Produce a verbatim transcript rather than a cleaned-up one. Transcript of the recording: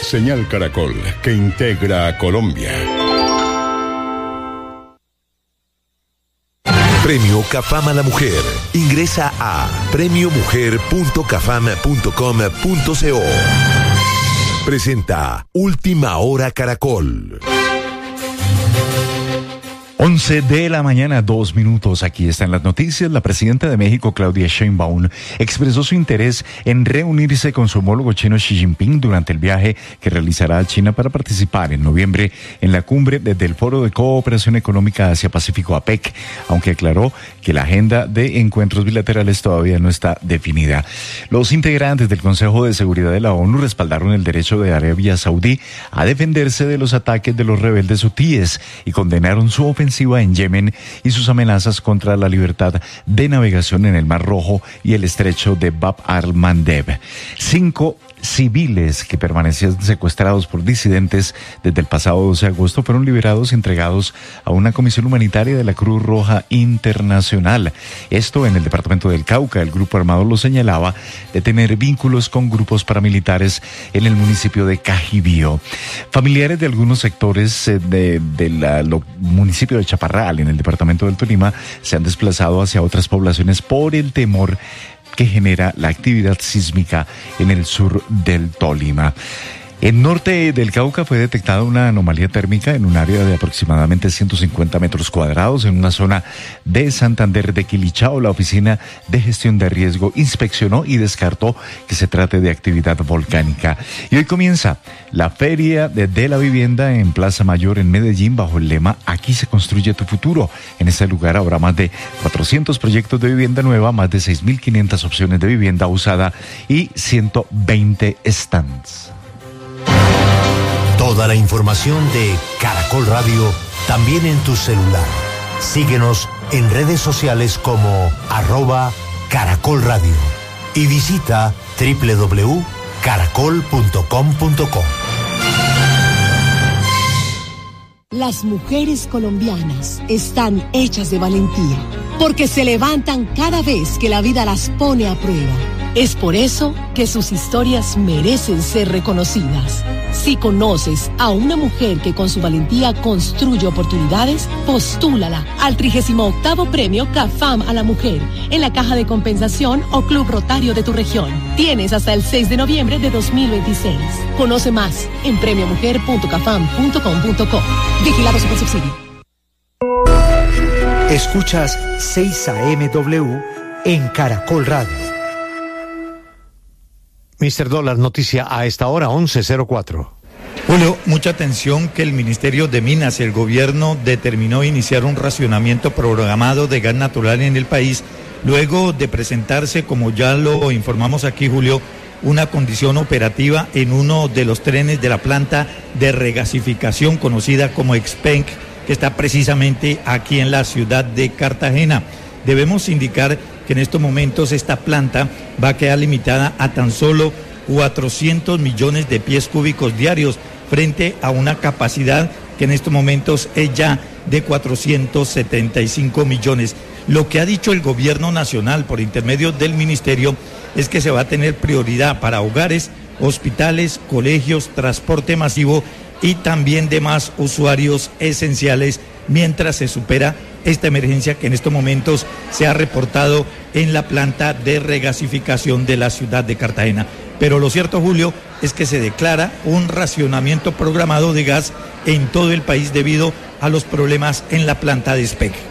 Señal Caracol, que integra a Colombia. Premio CAFAM a la Mujer. Ingresa a premio mujer punto cafam punto com punto co. Presenta Última Hora Caracol. once de la mañana, dos minutos. Aquí están las noticias. La presidenta de México, Claudia Sheinbaum, expresó su interés en reunirse con su homólogo chino Xi Jinping durante el viaje que realizará a China para participar en noviembre en la cumbre del Foro de Cooperación Económica Asia-Pacífico, APEC, aunque aclaró que la agenda de encuentros bilaterales todavía no está definida. Los integrantes del Consejo de Seguridad de la ONU respaldaron el derecho de Arabia Saudí a defenderse de los ataques de los rebeldes hutíes y condenaron su ofensiva en Yemen y sus amenazas contra la libertad de navegación en el Mar Rojo y el estrecho de Bab al-Mandeb. Cinco civiles que permanecían secuestrados por disidentes desde el pasado doce de agosto fueron liberados y entregados a una comisión humanitaria de la Cruz Roja Internacional. Esto en el departamento del Cauca. El grupo armado lo señalaba de tener vínculos con grupos paramilitares en el municipio de Cajibío. Familiares de algunos sectores de, de la, lo, municipio de Chaparral, en el departamento del Tolima, se han desplazado hacia otras poblaciones por el temor que genera la actividad sísmica en el sur del Tolima. En norte del Cauca fue detectada una anomalía térmica en un área de aproximadamente ciento cincuenta metros cuadrados en una zona de Santander de Quilichao. La Oficina de Gestión de Riesgo inspeccionó y descartó que se trate de actividad volcánica. Y hoy comienza la Feria de, de la Vivienda en Plaza Mayor en Medellín bajo el lema Aquí se construye tu futuro. En este lugar habrá más de cuatrocientos proyectos de vivienda nueva, más de seis mil quinientas opciones de vivienda usada y ciento veinte stands. Toda la información de Caracol Radio también en tu celular. Síguenos en redes sociales como arroba Caracol Radio y visita doble u doble u doble u punto caracol punto com punto co. Las mujeres colombianas están hechas de valentía, porque se levantan cada vez que la vida las pone a prueba. Es por eso que sus historias merecen ser reconocidas. Si conoces a una mujer que con su valentía construye oportunidades, postúlala al trigésimo octavo Premio CAFAM a la Mujer en la Caja de Compensación o Club Rotario de tu región. Tienes hasta el seis de noviembre de dos mil veintiséis. Conoce más en premio mujer punto cafam punto com punto co. Vigilado Supersubsidio. Escuchas seis A M W en Caracol Radio. mister Dólar, noticia a esta hora, once cero cuatro. Julio, mucha atención que el Ministerio de Minas y el gobierno determinó iniciar un racionamiento programado de gas natural en el país, luego de presentarse, como ya lo informamos aquí, Julio, una condición operativa en uno de los trenes de la planta de regasificación conocida como Expenc, que está precisamente aquí en la ciudad de Cartagena. Debemos indicar que en estos momentos esta planta va a quedar limitada a tan solo cuatrocientos millones de pies cúbicos diarios, frente a una capacidad que en estos momentos es ya de cuatrocientos setenta y cinco millones. Lo que ha dicho el gobierno nacional por intermedio del ministerio es que se va a tener prioridad para hogares, hospitales, colegios, transporte masivo y también demás usuarios esenciales, mientras se supera esta emergencia que en estos momentos se ha reportado en la planta de regasificación de la ciudad de Cartagena. Pero lo cierto, Julio, es que se declara un racionamiento programado de gas en todo el país debido a los problemas en la planta de Expenc.